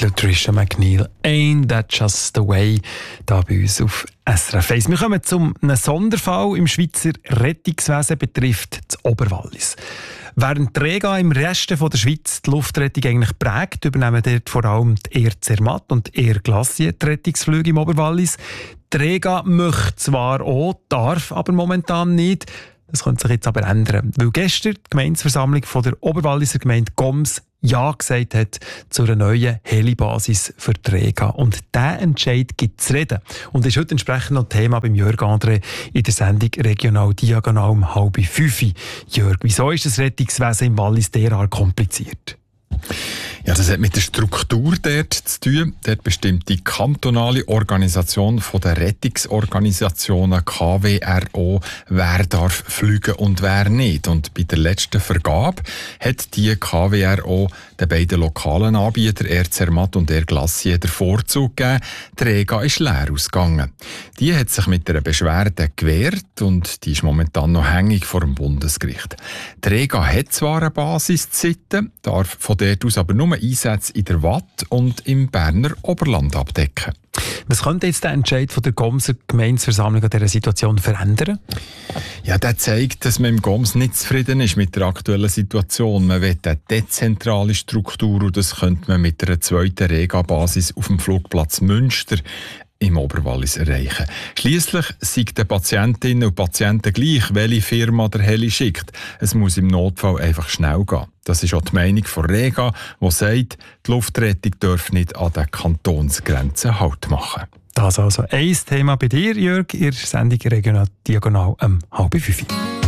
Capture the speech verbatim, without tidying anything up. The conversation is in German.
Titel Trisha McNeil, «Ain't That Just the Way», da bei uns auf S R F eins. Wir kommen zu einem Sonderfall im Schweizer Rettungswesen, betrifft das Oberwallis. Während die Rega im Rest der Schweiz die Luftrettung eigentlich prägt, übernehmen dort vor allem die Air Zermatt und Air Glacier die Rettungsflüge im Oberwallis. Die Rega möchte zwar auch, darf aber momentan nicht. Das könnte sich jetzt aber ändern, weil gestern die Gemeindeversammlung von der Oberwalliser Gemeinde Goms Ja gesagt hat zu einer neuen Helibasis für die Rega. Und dieser Entscheid gibt es zu reden. Und ist heute entsprechend noch Thema beim Jörg André in der Sendung «Regional Diagonal» um halb fünf. Jörg, wieso ist das Rettungswesen im Wallis derart kompliziert? Ja, das hat mit der Struktur dort zu tun. Dort bestimmt die kantonale Organisation von der Rettungsorganisationen K W R O, wer darf fliegen und wer nicht. Und bei der letzten Vergabe hat die K W R O den beiden lokalen Anbietern Air Zermatt und Air Glacier den Vorzug gegeben. Die Rega ist leer ausgegangen. Die hat sich mit einer Beschwerde gewehrt und die ist momentan noch hängig vor dem Bundesgericht. Die Rega hat zwar eine Basis zu Sitten, darf von dort aus aber nur Einsätze in der Watt und im Berner Oberland abdecken. Was könnte jetzt der Entscheid von der Gomser Gemeindeversammlung an dieser Situation verändern? Ja, der zeigt, dass man im Goms nicht zufrieden ist mit der aktuellen Situation. Man will eine dezentrale Struktur und das könnte man mit einer zweiten Rega-Basis auf dem Flugplatz Münster im Oberwallis erreichen. Schliesslich sind den Patientinnen und Patienten gleich, welche Firma der Heli schickt. Es muss im Notfall einfach schnell gehen. Das ist auch die Meinung von Rega, die sagt, die Luftrettung darf nicht an den Kantonsgrenzen Halt machen. Das also ein Thema bei dir, Jörg, in der Sendung «Regional Diagonal» um halb fünf.